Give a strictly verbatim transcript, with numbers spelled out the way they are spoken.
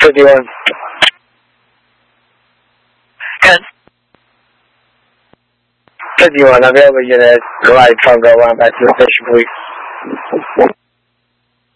fifty-one. Good. fifty-one, available unit, glide Congo one back to the station, please.